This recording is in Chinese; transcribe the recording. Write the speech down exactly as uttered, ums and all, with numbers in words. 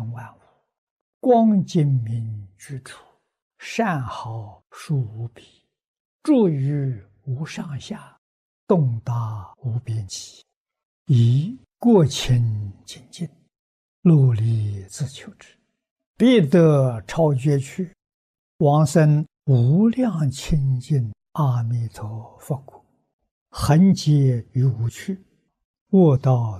成万物，光精明具处，善好殊无比，住于无上下，动达无边际，以过清精进，努力自求之，必得超绝去，往生无量清净阿弥陀佛国，恒劫于无趣，悟道